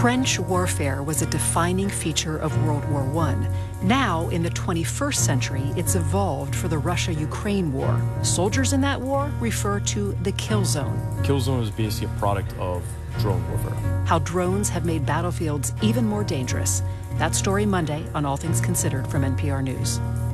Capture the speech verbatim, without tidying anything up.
Trench warfare was a defining feature of World War One. Now, in the twenty-first century, it's evolved for the Russia-Ukraine war. Soldiers in that war refer to the kill zone. Kill zone is basically a product of drone warfare. How drones have made battlefields even more dangerous. That story Monday on All Things Considered from N P R News.